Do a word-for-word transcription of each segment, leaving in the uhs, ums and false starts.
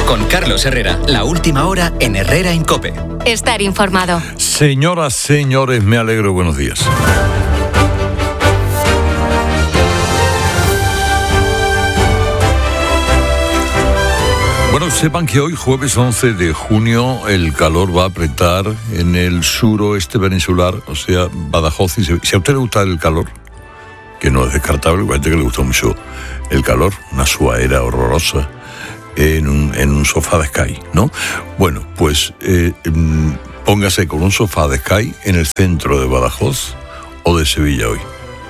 Con Carlos Herrera, la última hora en Herrera en COPE. Estar informado. Señoras, señores, me alegro. Buenos días. Bueno, sepan que hoy, jueves once de junio, el calor va a apretar en el suroeste peninsular, o sea, Badajoz y Sevilla. Si a usted le gusta el calor, que no es descartable, hay gente que le gusta mucho el calor, una suadera horrorosa en un, en un sofá de Sky, ¿no? Bueno, pues eh, póngase con un sofá de Sky en el centro de Badajoz o de Sevilla hoy.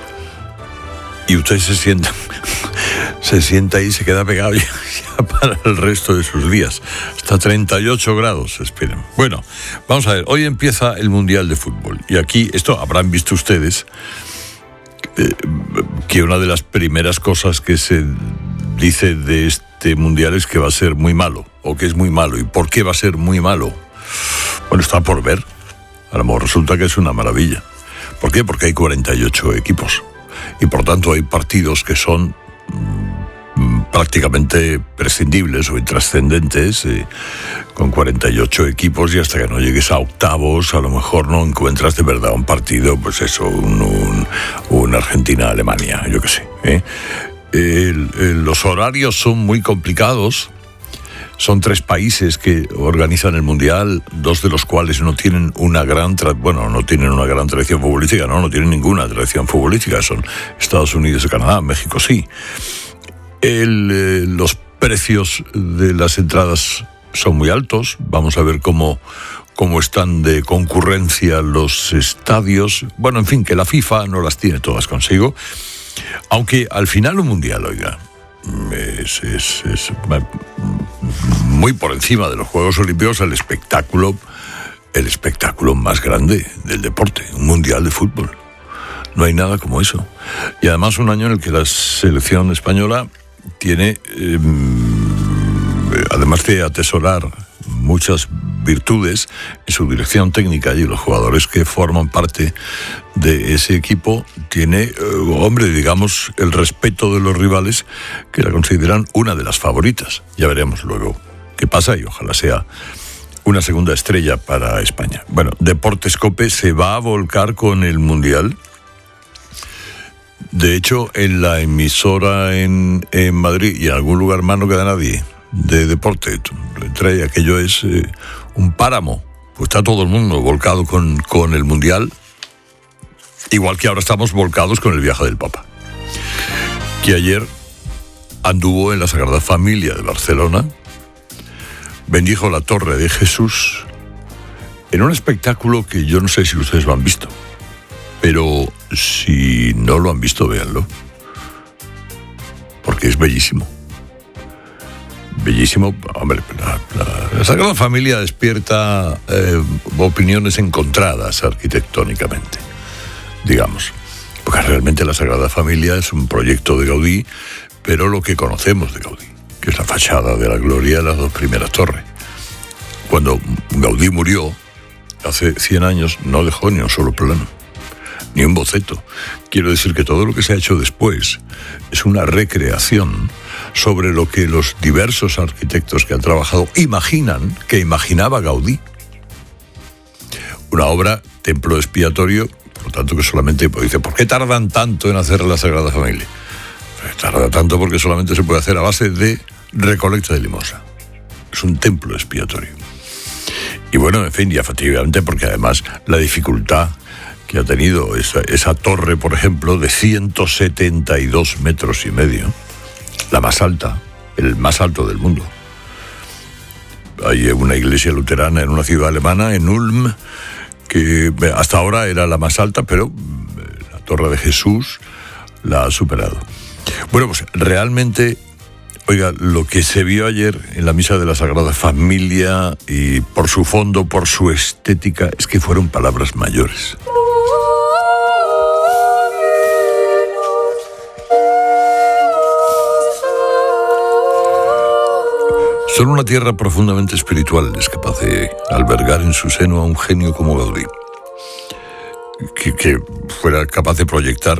Y usted se sienta, se sienta ahí y se queda pegado ya, ya para el resto de sus días. Hasta treinta y ocho grados, esperen. Bueno, vamos a ver, hoy empieza el Mundial de Fútbol. Y aquí, esto habrán visto ustedes, eh, que una de las primeras cosas que se dice de este Mundial es que va a ser muy malo, o que es muy malo. ¿Y por qué va a ser muy malo? Bueno, está por ver. A lo mejor resulta que es una maravilla. ¿Por qué? Porque hay cuarenta y ocho equipos. Y por tanto hay partidos que son mmm, prácticamente prescindibles o intrascendentes, eh, con cuarenta y ocho equipos, y hasta que no llegues a octavos a lo mejor no encuentras de verdad un partido, pues eso, un, un, un Argentina-Alemania, yo qué sé. ¿eh? El, el, los horarios son muy complicados. Son tres países que organizan el Mundial, dos de los cuales no tienen una gran, tra- bueno, no tienen una gran tradición futbolística, no, no tienen ninguna tradición futbolística, son Estados Unidos y Canadá, México sí. El, eh, los precios de las entradas son muy altos, vamos a ver cómo, cómo están de concurrencia los estadios, bueno, en fin, que la FIFA no las tiene todas consigo, aunque al final un Mundial, oiga, es... es, es muy por encima de los Juegos Olímpicos, el espectáculo, el espectáculo más grande del deporte, un mundial de fútbol. No hay nada como eso. Y además un año en el que la selección española tiene, eh, además de atesorar muchas virtudes en su dirección técnica y los jugadores que forman parte de ese equipo, tiene, eh, hombre, digamos, el respeto de los rivales, que la consideran una de las favoritas. Ya veremos luego qué pasa y ojalá sea una segunda estrella para España. Bueno, Deportes COPE se va a volcar con el Mundial. De hecho, en la emisora en, en Madrid y en algún lugar más no queda nadie de deporte. Trae, aquello es eh, un páramo. Pues está todo el mundo volcado con, con el Mundial. Igual que ahora estamos volcados con el viaje del Papa, que ayer anduvo en la Sagrada Familia de Barcelona, bendijo la Torre de Jesús, en un espectáculo que yo no sé si ustedes lo han visto, pero si no lo han visto, véanlo, porque es bellísimo. Bellísimo, hombre, la, la, la Sagrada Familia despierta eh, opiniones encontradas arquitectónicamente, digamos, porque realmente la Sagrada Familia es un proyecto de Gaudí, pero lo que conocemos de Gaudí, que es la fachada de la gloria de las dos primeras torres. Cuando Gaudí murió, hace cien años, no dejó ni un solo plano, ni un boceto. Quiero decir que todo lo que se ha hecho después es una recreación sobre lo que los diversos arquitectos que han trabajado imaginan que imaginaba Gaudí. Una obra, templo expiatorio, por tanto que solamente, pues dice, ¿por qué tardan tanto en hacer la Sagrada Familia? Pues tarda tanto porque solamente se puede hacer a base de recolecta de limosna. Es un templo expiatorio. Y bueno, en fin, y efectivamente, porque además la dificultad que ha tenido esa, esa torre, por ejemplo, de ciento setenta y dos metros y medio, la más alta, el más alto del mundo. Hay una iglesia luterana en una ciudad alemana, en Ulm, que hasta ahora era la más alta, pero la Torre de Jesús la ha superado. Bueno, pues realmente, oiga, lo que se vio ayer en la misa de la Sagrada Familia, y por su fondo, por su estética, es que fueron palabras mayores. Solo una tierra profundamente espiritual es capaz de albergar en su seno a un genio como Gaudí, que, que fuera capaz de proyectar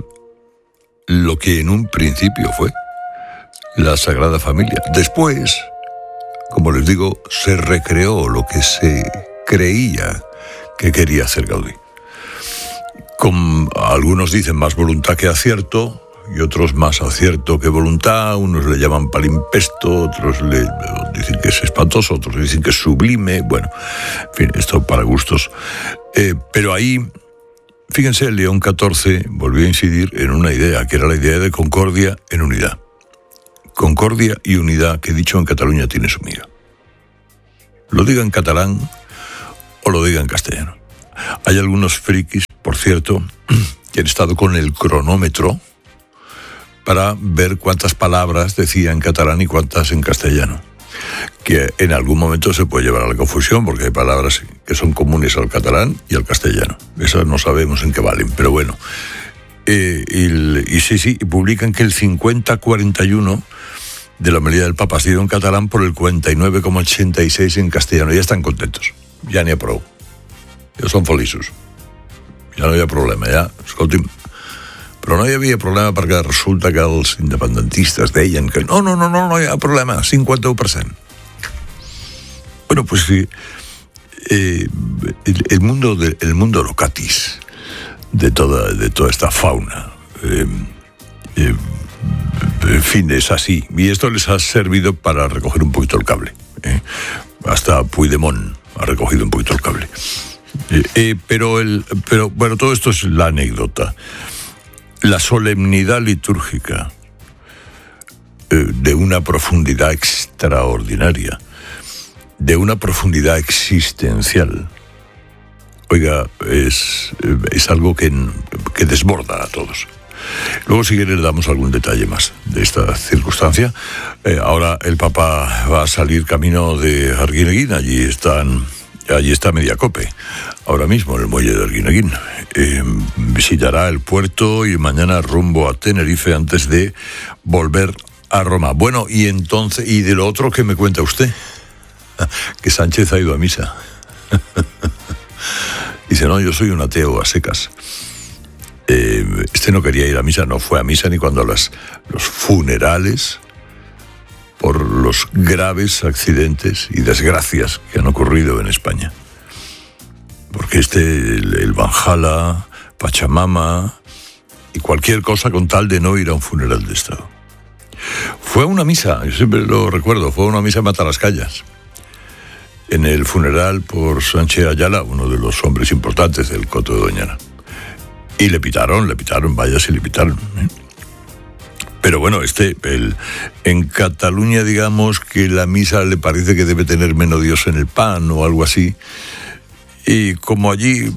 lo que en un principio fue la Sagrada Familia. Después como les digo, se recreó lo que se creía que quería hacer Gaudí. Con, algunos dicen más voluntad que acierto, y otros más acierto que voluntad. Unos le llaman palimpesto, otros le dicen que es espantoso, otros dicen que es sublime. Bueno, en fin, esto para gustos. Eh, pero ahí, fíjense, León catorce volvió a incidir en una idea, que era la idea de concordia en unidad. Concordia y unidad, que dicho en Cataluña tiene su miga. Lo diga en catalán o lo diga en castellano. Hay algunos frikis, por cierto, que han estado con el cronómetro para ver cuántas palabras decía en catalán y cuántas en castellano. Que en algún momento se puede llevar a la confusión, porque hay palabras que son comunes al catalán y al castellano. Esas no sabemos en qué valen, pero bueno. Eh, y, y sí, sí, publican que el cincuenta cuarenta y uno de la homilía del Papa ha sido en catalán por el cuarenta y nueve coma ochenta y seis en castellano. Ya están contentos. Ja n'hi ha prou. Ja són feliços. Ja no hi ha problema, ja. Escolti'm, però no hi havia problema perquè resulta que els independentistes deien que no, no, no, no, no hi ha problema, cincuenta por ciento. Bueno, pues sí, eh, el, el mundo de, el mundo locatis de toda, de toda esta fauna, eh, eh, en fin, es así. Y esto les ha servido para recoger un poquito el cable. Eh. Hasta Puigdemont ha recogido un poquito el cable. Eh, eh, pero, el, pero, bueno, todo esto es la anécdota. La solemnidad litúrgica eh, de una profundidad extraordinaria, de una profundidad existencial, oiga, es, es algo que, que desborda a todos. Luego, si quieres, le damos algún detalle más de esta circunstancia. Eh, ahora el Papa va a salir camino de Arguineguín. Allí están, allí está Mediacope, ahora mismo en el muelle de Arguineguín. Eh, visitará el puerto y mañana rumbo a Tenerife antes de volver a Roma. Bueno, y entonces, ¿y de lo otro qué me cuenta usted? Que Sánchez ha ido a misa. Dice, no, yo soy un ateo a secas. Eh, este no quería ir a misa, no fue a misa ni cuando las, los funerales por los graves accidentes y desgracias que han ocurrido en España. Porque este, el, el Valhalla, Pachamama y cualquier cosa con tal de no ir a un funeral de Estado. Fue a una misa, yo siempre lo recuerdo, fue a una misa en Matalascallas, en el funeral por Sánchez Ayala, uno de los hombres importantes del Coto de Doñana. Y le pitaron, le pitaron, vaya si le pitaron. ¿eh? Pero bueno, este, el, en Cataluña, digamos que la misa le parece que debe tener menos Dios en el pan o algo así. Y como allí,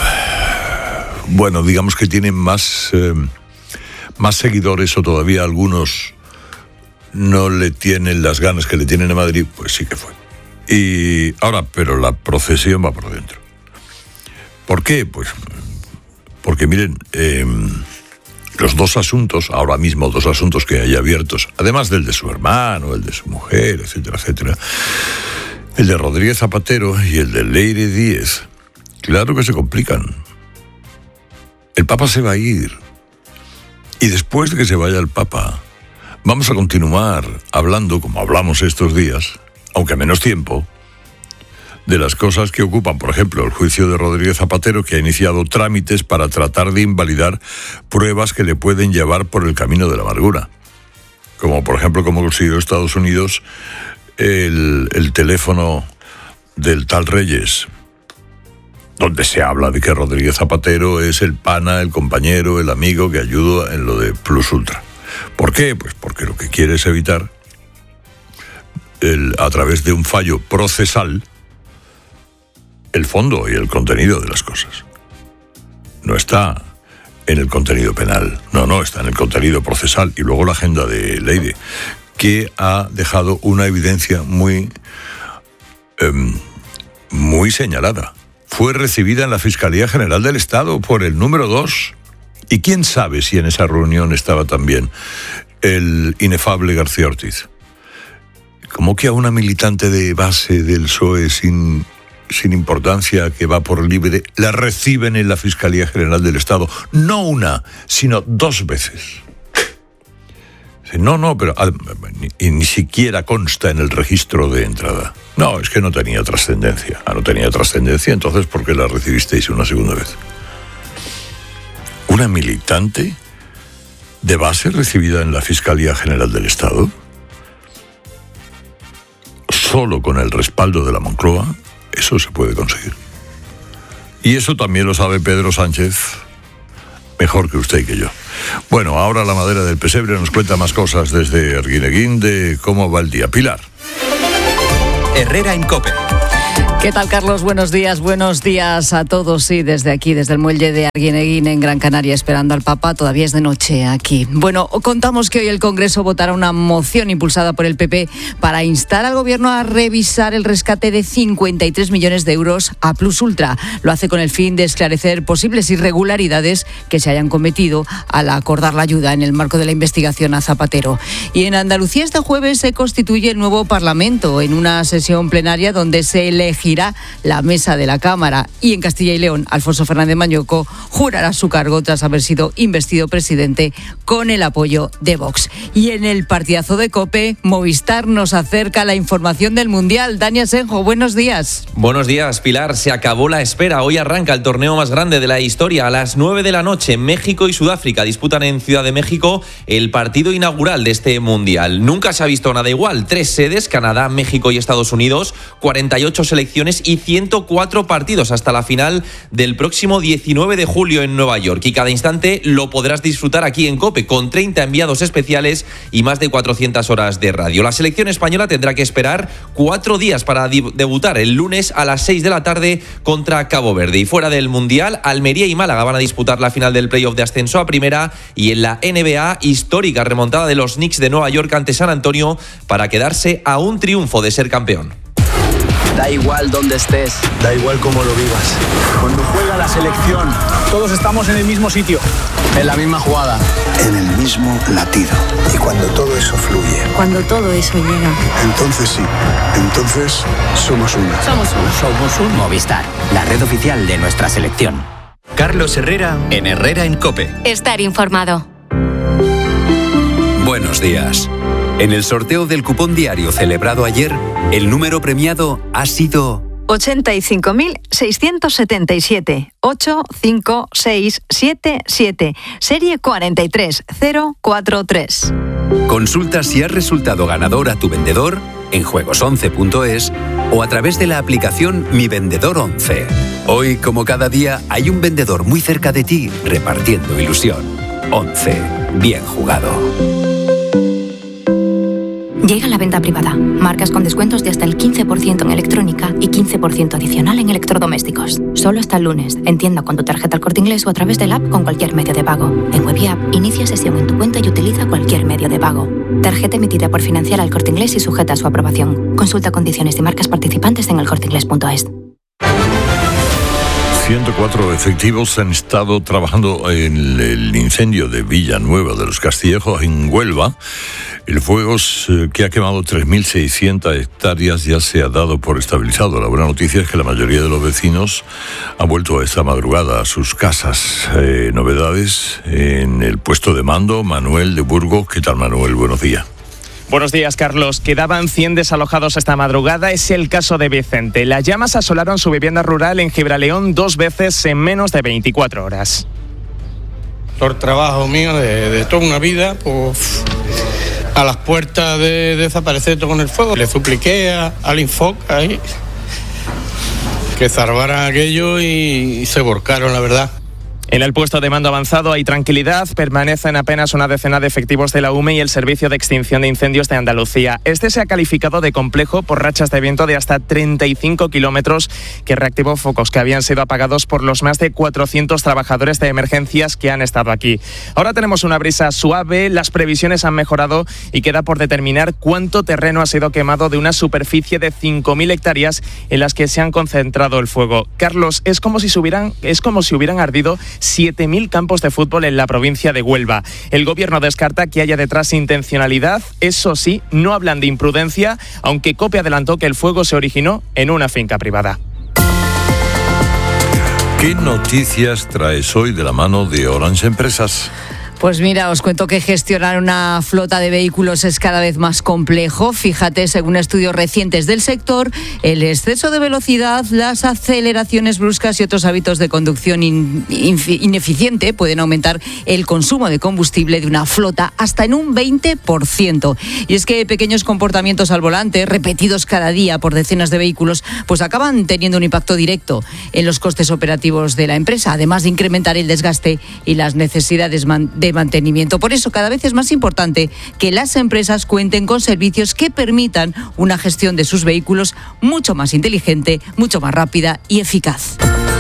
bueno, digamos que tienen más, eh, más seguidores, o todavía algunos no le tienen las ganas que le tienen en Madrid, pues sí que fue. Y ahora, pero la procesión va por dentro. ¿Por qué? Pues porque miren, eh, los dos asuntos, ahora mismo dos asuntos que hay abiertos, además del de su hermano, el de su mujer, etcétera, etcétera, el de Rodríguez Zapatero y el de Leire Díez, claro que se complican. El Papa se va a ir. Y después de que se vaya el Papa, vamos a continuar hablando, como hablamos estos días, aunque a menos tiempo, de las cosas que ocupan, por ejemplo, el juicio de Rodríguez Zapatero, que ha iniciado trámites para tratar de invalidar pruebas que le pueden llevar por el camino de la amargura. Como, por ejemplo, como consiguió Estados Unidos el, el teléfono del tal Reyes, donde se habla de que Rodríguez Zapatero es el pana, el compañero, el amigo que ayuda en lo de Plus Ultra. ¿Por qué? Pues porque lo que quiere es evitar, el, a través de un fallo procesal, el fondo y el contenido de las cosas. No está en el contenido penal, no, no, está en el contenido procesal. Y luego la agenda de Leire, que ha dejado una evidencia muy, eh, muy señalada. Fue recibida en la Fiscalía General del Estado por el número dos. Y quién sabe si en esa reunión estaba también el inefable García Ortiz. Como que a una militante de base del P S O E sin... sin importancia, que va por libre, la reciben en la Fiscalía General del Estado, no una, sino dos veces. No, no, pero ni, ni siquiera consta en el registro de entrada. No, es que no tenía trascendencia. Ah, no tenía trascendencia, entonces ¿por qué la recibisteis una segunda vez? ¿Una militante de base recibida en la Fiscalía General del Estado? Solo con el respaldo de la Moncloa, eso se puede conseguir. Y eso también lo sabe Pedro Sánchez mejor que usted y que yo. Bueno, ahora la madera del pesebre nos cuenta más cosas desde Arguineguín de cómo va el día. Pilar. Herrera en COPE. ¿Qué tal, Carlos? Buenos días, buenos días a todos. Sí, desde aquí, desde el muelle de Arguineguín en Gran Canaria, esperando al Papa. Todavía es de noche aquí. Bueno, contamos que hoy el Congreso votará una moción impulsada por el P P para instar al Gobierno a revisar el rescate de cincuenta y tres millones de euros a Plus Ultra. Lo hace con el fin de esclarecer posibles irregularidades que se hayan cometido al acordar la ayuda en el marco de la investigación a Zapatero. Y en Andalucía este jueves se constituye el nuevo Parlamento en una sesión plenaria donde se elegirá la mesa de la Cámara, y en Castilla y León Alfonso Fernández Mañueco jurará su cargo tras haber sido investido presidente con el apoyo de Vox. Y en el partidazo de COPE, Movistar nos acerca la información del Mundial. Dani Asenjo, buenos días. Buenos días, Pilar. Se acabó la espera. Hoy arranca el torneo más grande de la historia. A las nueve de la noche, México y Sudáfrica disputan en Ciudad de México el partido inaugural de este Mundial. Nunca se ha visto nada igual. Tres sedes, Canadá, México y Estados Unidos, cuarenta y ocho selecciones y ciento cuatro partidos hasta la final del próximo diecinueve de julio en Nueva York. Y cada instante lo podrás disfrutar aquí en COPE, con treinta enviados especiales y más de cuatrocientas horas de radio. La selección española tendrá que esperar cuatro días para debutar el lunes a las seis de la tarde contra Cabo Verde. Y fuera del Mundial, Almería y Málaga van a disputar la final del playoff de ascenso a primera, y en la N B A, histórica remontada de los Knicks de Nueva York ante San Antonio para quedarse a un triunfo de ser campeón. Da igual dónde estés, da igual cómo lo vivas. Cuando juega la selección, todos estamos en el mismo sitio, en la misma jugada, en el mismo latido. Y cuando todo eso fluye, cuando todo eso llega, entonces sí, entonces somos uno. Somos uno. Somos un Movistar, la red oficial de nuestra selección. Carlos Herrera en Herrera en COPE. Estar informado. Buenos días. En el sorteo del cupón diario celebrado ayer, el número premiado ha sido ochenta y cinco mil seiscientos setenta y siete, ocho cinco seis siete siete, serie cuatro tres cero cuatro tres. Consulta si has resultado ganador a tu vendedor en juegos once punto es o a través de la aplicación Mi Vendedor once. Hoy, como cada día, hay un vendedor muy cerca de ti repartiendo ilusión. once. Bien jugado. Llega la venta privada. Marcas con descuentos de hasta el quince por ciento en electrónica y quince por ciento adicional en electrodomésticos. Solo hasta el lunes. En tienda con tu tarjeta El Corte Inglés o a través del app con cualquier medio de pago. En web y app, inicia sesión en tu cuenta y utiliza cualquier medio de pago. Tarjeta emitida por Financiar El Corte Inglés y sujeta a su aprobación. Consulta condiciones y marcas participantes en el corte inglés punto es. ciento cuatro efectivos han estado trabajando en el incendio de Villanueva de los Castillejos, en Huelva. El fuego que ha quemado tres mil seiscientas hectáreas ya se ha dado por estabilizado. La buena noticia es que la mayoría de los vecinos han vuelto esta madrugada a sus casas. Eh, novedades en el puesto de mando, Manuel de Burgos. ¿Qué tal, Manuel? Buenos días. Buenos días, Carlos. Quedaban cien desalojados esta madrugada. Es el caso de Vicente. Las llamas asolaron su vivienda rural en Gibraleón dos veces en menos de veinticuatro horas. Por trabajo mío de, de toda una vida, pues a las puertas de desaparecer todo con el fuego. Le supliqué a, al Infoc ahí que zarparan aquello y, y se volcaron, la verdad. En el puesto de mando avanzado hay tranquilidad, permanecen apenas una decena de efectivos de la U M E y el Servicio de Extinción de Incendios de Andalucía. Este se ha calificado de complejo por rachas de viento de hasta treinta y cinco kilómetros que reactivó focos que habían sido apagados por los más de cuatrocientos trabajadores de emergencias que han estado aquí. Ahora tenemos una brisa suave, las previsiones han mejorado y queda por determinar cuánto terreno ha sido quemado de una superficie de cinco mil hectáreas en las que se han concentrado el fuego. Carlos, es como si se hubieran, es como si hubieran ardido siete mil campos de fútbol en la provincia de Huelva. El gobierno descarta que haya detrás intencionalidad. Eso sí, no hablan de imprudencia, aunque COPE adelantó que el fuego se originó en una finca privada. ¿Qué noticias traes hoy de la mano de Orange Empresas? Pues mira, os cuento que gestionar una flota de vehículos es cada vez más complejo. Fíjate, según estudios recientes del sector, el exceso de velocidad, las aceleraciones bruscas y otros hábitos de conducción in, in, ineficiente pueden aumentar el consumo de combustible de una flota hasta en un veinte por ciento. Y es que pequeños comportamientos al volante, repetidos cada día por decenas de vehículos, pues acaban teniendo un impacto directo en los costes operativos de la empresa, además de incrementar el desgaste y las necesidades de mantenimiento. Por eso, cada vez es más importante que las empresas cuenten con servicios que permitan una gestión de sus vehículos mucho más inteligente, mucho más rápida y eficaz.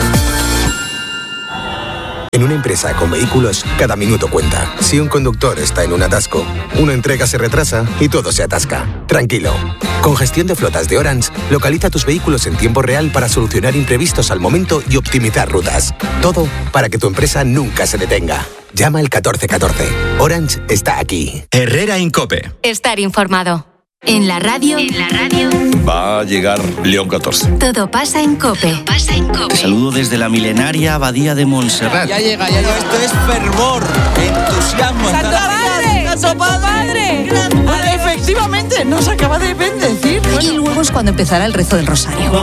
En una empresa con vehículos, cada minuto cuenta. Si un conductor está en un atasco, una entrega se retrasa y todo se atasca. Tranquilo. Con gestión de flotas de Orange, localiza tus vehículos en tiempo real para solucionar imprevistos al momento y optimizar rutas. Todo para que tu empresa nunca se detenga. Llama al catorce catorce. Orange está aquí. Herrera Incope. Estar informado. En la radio. En la radio. Va a llegar León catorce. Todo pasa en COPE. Todo pasa en COPE. Te saludo desde la milenaria Abadía de Montserrat. Ya llega, ya llega. Esto es fervor, entusiasmo. ¡Santo Padre! ¡Santo Padre! Efectivamente, nos acaba de bendecir. Bueno. Y luego es cuando empezará el rezo del rosario.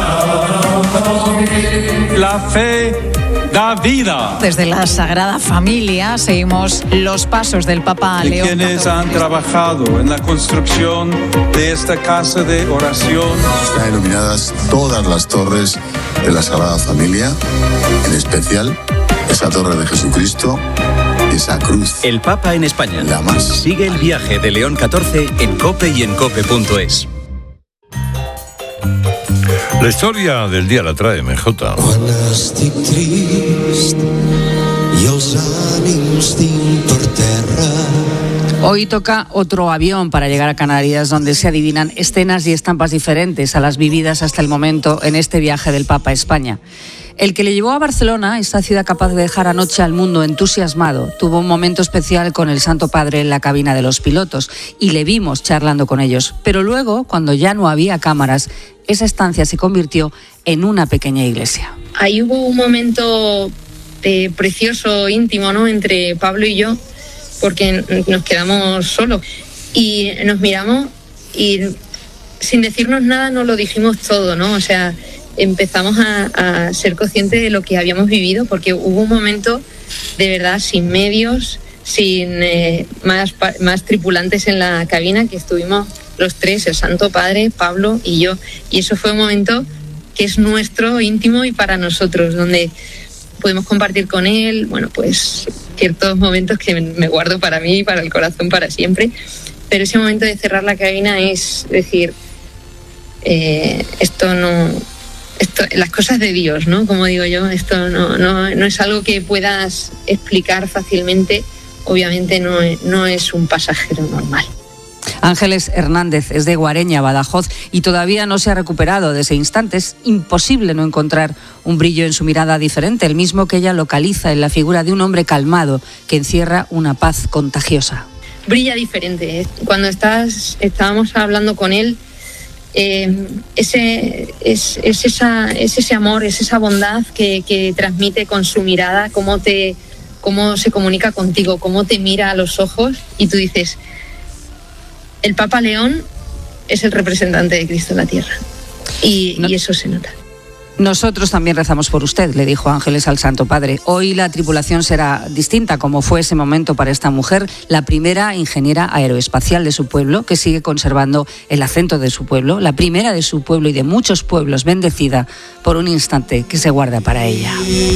La fe da vida. Desde la Sagrada Familia seguimos los pasos del Papa Y León quienes catorce. han trabajado en la construcción de esta casa de oración. Están iluminadas todas las torres de la Sagrada Familia, en especial esa torre de Jesucristo, esa cruz. El Papa en España. La más. Sigue el viaje de León catorce en COPE y en cope punto es. La historia del día la trae M J. Hoy toca otro avión para llegar a Canarias, donde se adivinan escenas y estampas diferentes a las vividas hasta el momento en este viaje del Papa a España. El que le llevó a Barcelona, esta ciudad capaz de dejar anoche al mundo entusiasmado, tuvo un momento especial con el Santo Padre en la cabina de los pilotos y le vimos charlando con ellos. Pero luego, cuando ya no había cámaras, esa estancia se convirtió en una pequeña iglesia. Ahí hubo un momento eh, precioso, íntimo, ¿no?, entre Pablo y yo, porque nos quedamos solos y nos miramos y sin decirnos nada nos lo dijimos todo, ¿no? O sea, empezamos a, a ser conscientes de lo que habíamos vivido, porque hubo un momento de verdad sin medios, sin eh, más, más tripulantes en la cabina, que estuvimos los tres, el Santo Padre, Pablo y yo, y eso fue un momento que es nuestro, íntimo y para nosotros, donde podemos compartir con él, bueno, pues ciertos momentos que me guardo para mí, para el corazón, para siempre, pero ese momento de cerrar la cabina es decir, eh, esto no... Esto, las cosas de Dios, ¿no? Como digo yo, esto no, no, no es algo que puedas explicar fácilmente. Obviamente no es, no es un pasajero normal. Ángeles Hernández es de Guareña, Badajoz, y todavía no se ha recuperado de ese instante. Es imposible no encontrar un brillo en su mirada diferente, el mismo que ella localiza en la figura de un hombre calmado que encierra una paz contagiosa. Brilla diferente, ¿eh? Cuando estás, estábamos hablando con él, Eh, ese, es, es, esa, es ese amor, es esa bondad que, que transmite con su mirada, cómo, te, cómo se comunica contigo, cómo te mira a los ojos y tú dices, el Papa León es el representante de Cristo en la tierra y, no. y eso se nota. Nosotros también rezamos por usted, le dijo Ángeles al Santo Padre. Hoy la tripulación será distinta, como fue ese momento para esta mujer, la primera ingeniera aeroespacial de su pueblo, que sigue conservando el acento de su pueblo, la primera de su pueblo y de muchos pueblos, bendecida por un instante que se guarda para ella.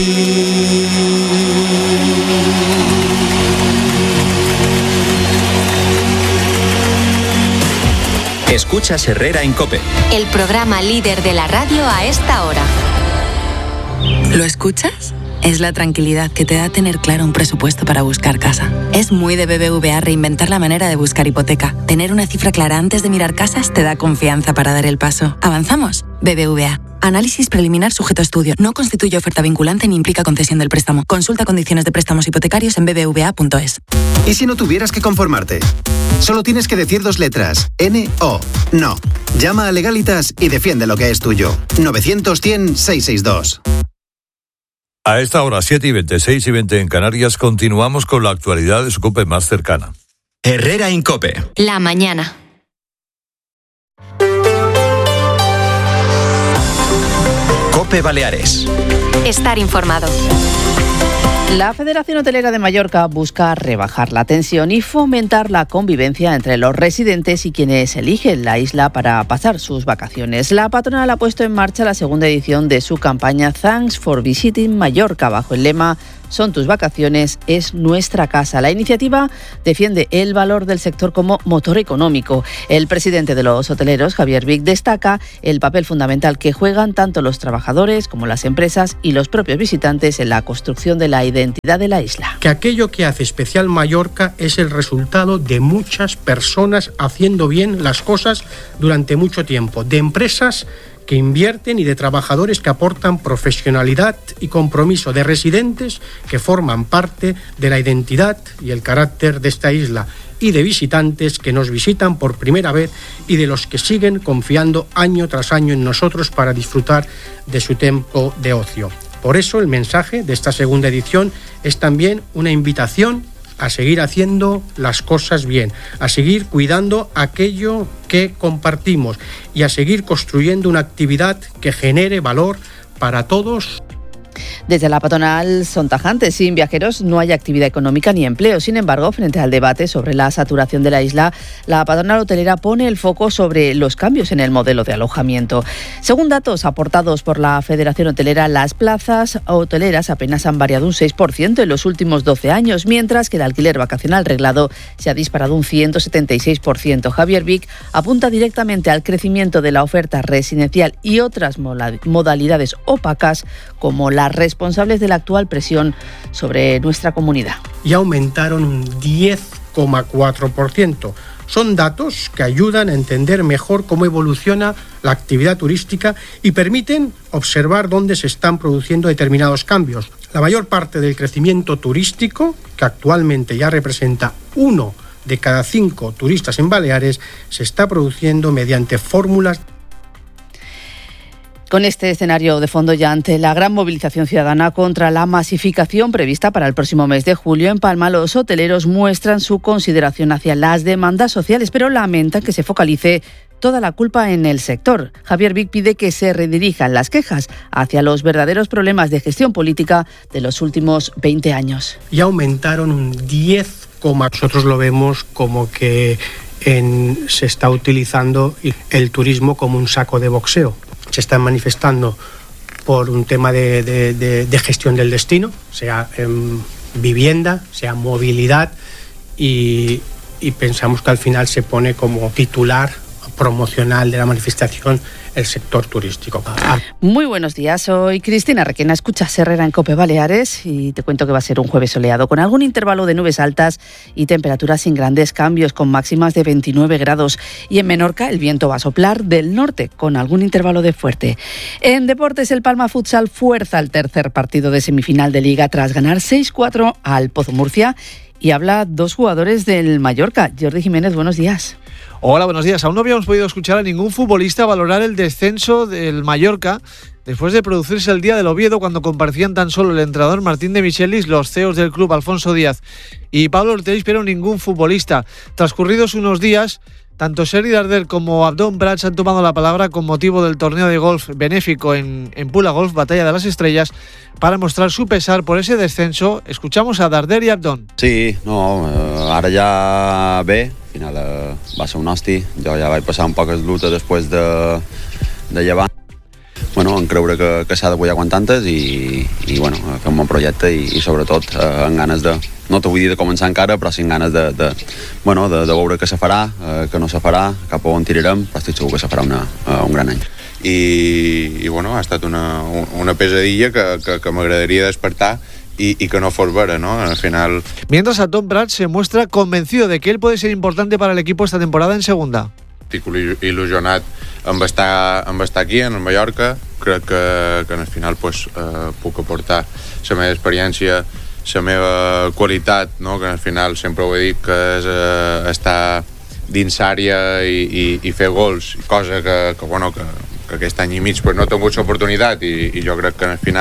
Escuchas Herrera en COPE. El programa líder de la radio a esta hora. ¿Lo escuchas? Es la tranquilidad que te da tener claro un presupuesto para buscar casa. Es muy de B B V A reinventar la manera de buscar hipoteca. Tener una cifra clara antes de mirar casas te da confianza para dar el paso. ¿Avanzamos? B B V A. Análisis preliminar sujeto a estudio. No constituye oferta vinculante ni implica concesión del préstamo. Consulta condiciones de préstamos hipotecarios en b b v a punto es. ¿Y si no tuvieras que conformarte? Solo tienes que decir dos letras. N O. No. Llama a Legalitas y defiende lo que es tuyo. novecientos cien seiscientos sesenta y dos. A esta hora, siete y veinte, seis y veinte en Canarias, continuamos con la actualidad de su COPE más cercana. Herrera Incope. La mañana. COPE Baleares. Estar informado. La Federación Hotelera de Mallorca busca rebajar la tensión y fomentar la convivencia entre los residentes y quienes eligen la isla para pasar sus vacaciones. La patronal ha puesto en marcha la segunda edición de su campaña Thanks for Visiting Mallorca bajo el lema Son tus vacaciones, es nuestra casa. La iniciativa defiende el valor del sector como motor económico. El presidente de los hoteleros, Javier Vic, destaca el papel fundamental que juegan tanto los trabajadores como las empresas y los propios visitantes en la construcción de la identidad de la isla. Que aquello que hace especial Mallorca es el resultado de muchas personas haciendo bien las cosas durante mucho tiempo, de empresas que invierten y de trabajadores que aportan profesionalidad y compromiso, de residentes que forman parte de la identidad y el carácter de esta isla, y de visitantes que nos visitan por primera vez y de los que siguen confiando año tras año en nosotros para disfrutar de su tiempo de ocio. Por eso el mensaje de esta segunda edición es también una invitación a seguir haciendo las cosas bien, a seguir cuidando aquello que compartimos y a seguir construyendo una actividad que genere valor para todos. Desde la patronal son tajantes. Sin viajeros no hay actividad económica ni empleo. Sin embargo, frente al debate sobre la saturación de la isla, la patronal hotelera pone el foco sobre los cambios en el modelo de alojamiento. Según datos aportados por la Federación Hotelera, las plazas hoteleras apenas han variado un seis por ciento en los últimos doce años, mientras que el alquiler vacacional reglado se ha disparado un ciento setenta y seis por ciento. Javier Vic apunta directamente al crecimiento de la oferta residencial y otras modalidades opacas como las responsables de la actual presión sobre nuestra comunidad. Y aumentaron un diez coma cuatro por ciento. Son datos que ayudan a entender mejor cómo evoluciona la actividad turística y permiten observar dónde se están produciendo determinados cambios. La mayor parte del crecimiento turístico, que actualmente ya representa uno de cada cinco turistas en Baleares, se está produciendo mediante fórmulas. Con este escenario de fondo ya ante la gran movilización ciudadana contra la masificación prevista para el próximo mes de julio en Palma, los hoteleros muestran su consideración hacia las demandas sociales, pero lamentan que se focalice toda la culpa en el sector. Javier Vic pide que se redirijan las quejas hacia los verdaderos problemas de gestión política de los últimos veinte años. Y aumentaron un diez, nosotros lo vemos como que en, se está utilizando el turismo como un saco de boxeo. Se están manifestando por un tema de, de, de, de gestión del destino, sea en vivienda, sea movilidad, y, y pensamos que al final se pone como titular promocional de la manifestación el sector turístico. Muy buenos días, soy Cristina Requena, escuchas Herrera en COPE Baleares y te cuento que va a ser un jueves soleado con algún intervalo de nubes altas y temperaturas sin grandes cambios, con máximas de veintinueve grados, y en Menorca el viento va a soplar del norte con algún intervalo de fuerte. En deportes, el Palma Futsal fuerza el tercer partido de semifinal de Liga tras ganar seis cuatro al Pozo Murcia, y habla dos jugadores del Mallorca. Jordi Jiménez, buenos días. Hola, buenos días. Aún no habíamos podido escuchar a ningún futbolista valorar el descenso del Mallorca después de producirse el día del Oviedo, cuando comparecían tan solo el entrenador Martín de Michelis, los C E Os del club Alfonso Díaz y Pablo Orteix, pero ningún futbolista. Transcurridos unos días, tanto Sergi Darder como Abdón Prats han tomado la palabra con motivo del torneo de golf benéfico en, en Pula Golf, Batalla de las Estrellas, para mostrar su pesar por ese descenso. Escuchamos a Darder y Abdón. Sí, no, eh, ara ja bé, al final eh, va ser un hosti, jo ja vaig passar un poques lutes després de, de llevant. Bueno, en creure que, que s'ha de guanyar quan tantes i, i bueno, fer un bon projecte i, i sobretot eh, amb ganes de, no t'ho vull dir de començar encara, però sí amb ganes de, de, bueno, de, de veure què se farà, eh, què no se farà, cap a on tirarem, però estic segur que se farà una, uh, un gran any. I, i bueno, ha estat una, una pesadilla que, que, que m'agradaria despertar y, y que no fos vera, ¿no? Al final... Mientras Abdón Prats se muestra convencido de que él puede ser importante para el equipo esta temporada en segunda. Estic il·lusionat amb estar, amb estar aquí, en Mallorca. Crec que, que al final pues, eh, puc aportar la meva experiència, la meva qualitat, no? Que al final sempre ho he dit, que és eh, estar dins l'àrea i, i, i fer gols, cosa que, que, bueno, que, que aquest any i mig pues, no he tingut l'oportunitat i, i jo crec que al final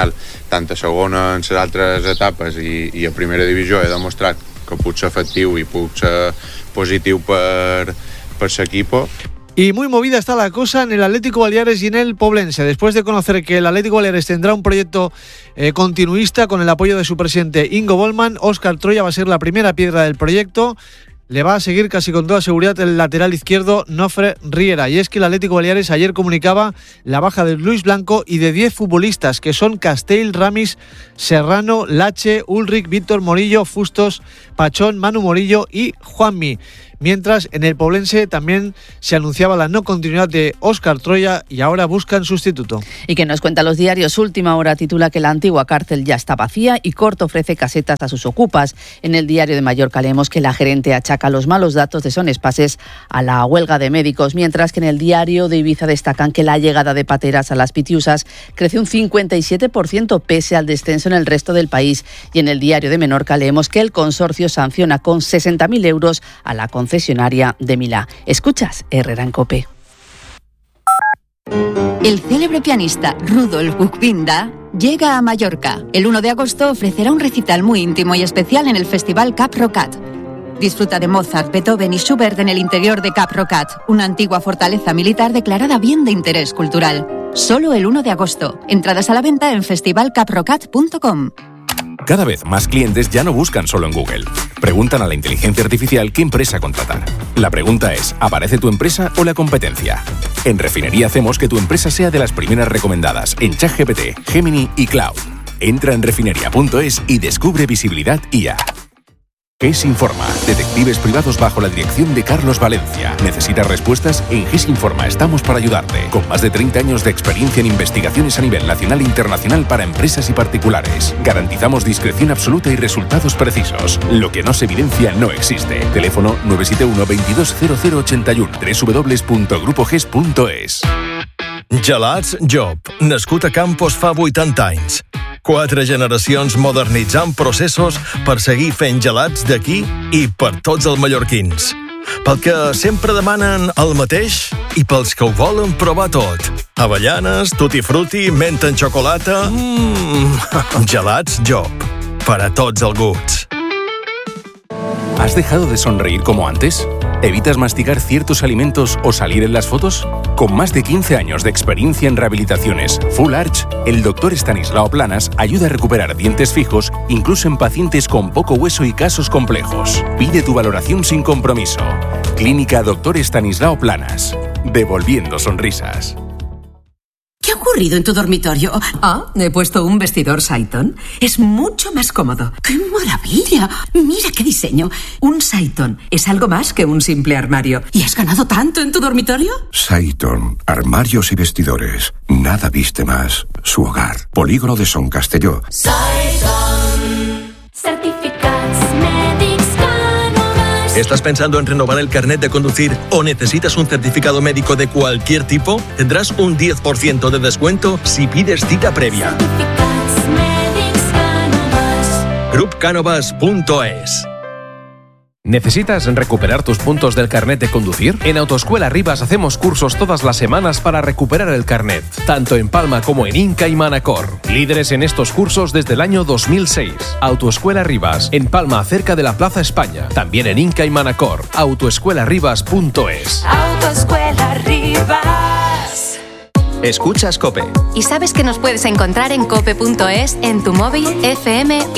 tant a segona en les altres etapes i, i a primera divisió he demostrat que puc ser efectiu i puc ser positiu per, per l'equip. Y muy movida está la cosa en el Atlético Baleares y en el Poblense. Después de conocer que el Atlético Baleares tendrá un proyecto eh, continuista con el apoyo de su presidente Ingo Bollmann, Óscar Troya va a ser la primera piedra del proyecto. Le va a seguir casi con toda seguridad el lateral izquierdo Nofre Riera. Y es que el Atlético Baleares ayer comunicaba la baja de Luis Blanco y de diez futbolistas, que son Castell, Ramis, Serrano, Lache, Ulrich, Víctor Morillo, Fustos, Pachón, Manu Morillo y Juanmi. Mientras en el Poblense también se anunciaba la no continuidad de Óscar Troya y ahora buscan sustituto. Y que nos cuenta los diarios, Última Hora titula que la antigua cárcel ya está vacía y Cort ofrece casetas a sus ocupas. En el Diario de Mallorca leemos que la gerente achaca los malos datos de Son Espases a la huelga de médicos, mientras que en el Diario de Ibiza destacan que la llegada de pateras a las Pitiusas crece un cincuenta y siete por ciento pese al descenso en el resto del país. Y en el Diario de Menorca leemos que el consorcio sanciona con sesenta mil euros a la concesionaria de Milá. Escuchas Herrera en COPE. El célebre pianista Rudolf Buchbinder llega a Mallorca. El uno de agosto ofrecerá un recital muy íntimo y especial en el Festival Cap Rocat. Disfruta de Mozart, Beethoven y Schubert en el interior de Cap Rocat, una antigua fortaleza militar declarada bien de interés cultural. Solo el uno de agosto. Entradas a la venta en festival cap rocat punto com. Cada vez más clientes ya no buscan solo en Google. Preguntan a la inteligencia artificial qué empresa contratar. La pregunta es, ¿aparece tu empresa o la competencia? En Refinería hacemos que tu empresa sea de las primeras recomendadas en ChatGPT, Gemini y Cloud. Entra en refinería punto es y descubre visibilidad I A. GES Informa, detectives privados bajo la dirección de Carlos Valencia. ¿Necesitas respuestas? En GES Informa estamos para ayudarte. Con más de treinta años de experiencia en investigaciones a nivel nacional e internacional para empresas y particulares. Garantizamos discreción absoluta y resultados precisos. Lo que no se evidencia no existe. Teléfono nueve siete uno, veintidós cero cero ochenta y uno, doble u doble u doble u punto grupo ges punto es. Gelats Job, nascut a Campos fa vuitanta anys. Quatre generacions modernitzant processos per seguir fent gelats d'aquí i per tots els mallorquins. Pel que sempre demanen el mateix i pels que ho volen provar tot. Avellanes, tutti frutti, menta en xocolata... Mmm... Gelats Job, per a tots els gusts. ¿Has dejado de sonreír como antes? ¿Evitas masticar ciertos alimentos o salir en las fotos? Con más de quince años de experiencia en rehabilitaciones Full Arch, el doctor Estanislao Planas ayuda a recuperar dientes fijos incluso en pacientes con poco hueso y casos complejos. Pide tu valoración sin compromiso. Clínica Doctor Estanislao Planas. Devolviendo sonrisas. ¿Qué ha ocurrido en tu dormitorio? Ah, he puesto un vestidor Saiton. Es mucho más cómodo. ¡Qué maravilla! Mira qué diseño. Un Saiton es algo más que un simple armario. ¿Y has ganado tanto en tu dormitorio? Saiton, armarios y vestidores. Nada viste más. Su hogar. Polígono de Son Castelló. Saiton. Certificats mèdics Cánovas. ¿Estás pensando en renovar el carnet de conducir o necesitas un certificado médico de cualquier tipo? Tendrás un diez por ciento de descuento si pides cita previa. Certificats mèdics Cánovas. grup cánovas punto es. ¿Necesitas recuperar tus puntos del carnet de conducir? En Autoescuela Rivas hacemos cursos todas las semanas para recuperar el carnet, tanto en Palma como en Inca y Manacor. Líderes en estos cursos desde el año dos mil seis. Autoescuela Rivas, en Palma, cerca de la Plaza España. También en Inca y Manacor. autoescuela rivas punto es. Autoescuela Rivas. Escuchas COPE. ¿Y sabes que nos puedes encontrar en cope punto es, en tu móvil, F M